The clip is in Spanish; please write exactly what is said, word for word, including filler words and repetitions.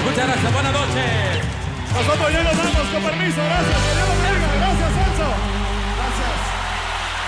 Muchas gracias, buenas noches. Nosotros ya nos vamos, con permiso, gracias.